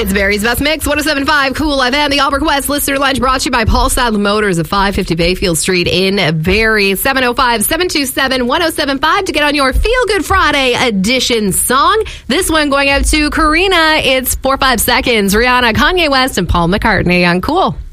It's Barry's Best Mix, 107.5 Cool FM. The Albert West Listener Lunch brought to you by Paul Sadler Motors at 550 Bayfield Street in Barrie. 705-727-1075 to get on your Feel Good Friday edition song. This one going out to Karina. It's 4 5 seconds. Rihanna, Kanye West, and Paul McCartney on Cool.